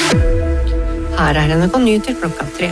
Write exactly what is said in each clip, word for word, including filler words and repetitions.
Her er N R K Nyheter klokka tre.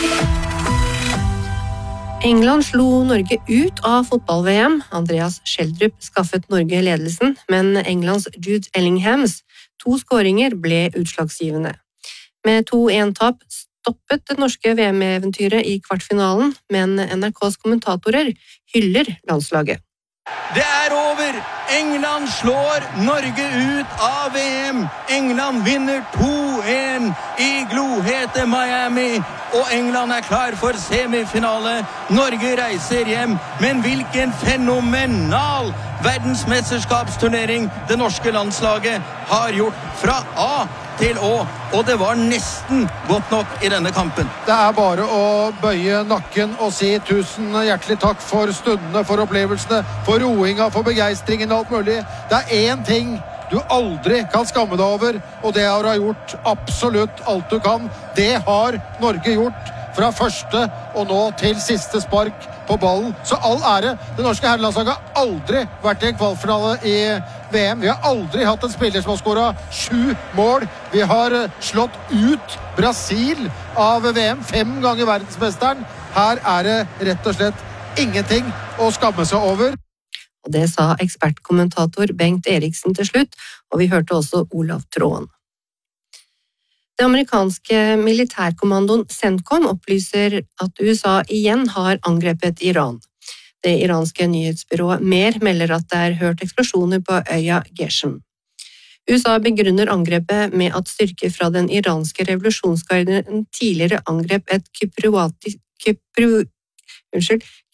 England slo Norge ut av fotball-V M. Andreas Schjelderup skaffet Norge ledelsen, men Englands Jude Bellinghams to skåringer ble utslagsgivende. Med to en-tap stoppet det norske V M-eventyret i kvartfinalen, men N R K's kommentatorer hyller landslaget. Det er over! England slår Norge ut av V M. England vinner to en i glohete Miami, og England er klar for semifinale. Norge reiser hjem, men hvilken fenomenal verdensmesterskapsturnering det norske landslaget har gjort fra A til Å, og det var nesten godt nok i denne kampen. Det er bare å bøye nakken og si tusen hjertelig takk for stundene, for opplevelsene, for roinga, for begeistringen og alt mulig. Det er én ting du aldri kan skamme deg over, og det er å ha gjort absolutt alt du kan. Det har Norge gjort fra første og nå til siste spark på ballen. Så all ære. Det norske herrelandslaget har aldri vært i en kvalfinale i V M. Vi har aldri hatt en spiller som har skåret sju mål. Vi har slått ut Brasil av V M, fem ganger verdensmesteren. Her er det rett og slett ingenting å skamme seg over. Og det sa ekspertkommentator Bengt Eriksen til slutt, og vi hørte også Olav Tråen. Det amerikanske militærkommandoen CENTCOM opplyser at U S A igjen har angrepet Iran. Det iranske nyhetsbyrået Mer melder at det er hørt eksplosjoner på øya Geshem. U S A begrunner angrepet med at styrker fra den iranske revolusjonsgarden tidligere angrep et kyprioti, kypru, unnskyld,